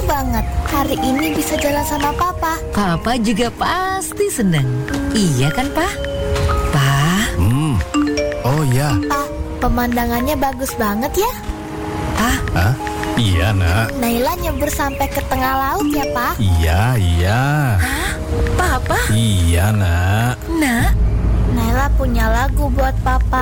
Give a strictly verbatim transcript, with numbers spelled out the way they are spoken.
banget hari ini bisa jalan sama Papa. Papa juga pasti senang. Iya kan, Pa? Pa? Hmm. Oh ya. Pa, pemandangannya bagus banget ya. Pa? Hah? Iya, Nak. Naila nyebur sampai ke tengah laut ya, Pa. Iya, iya. Hah? Papa? Iya, Nak. Nak? Naila punya lagu buat Papa.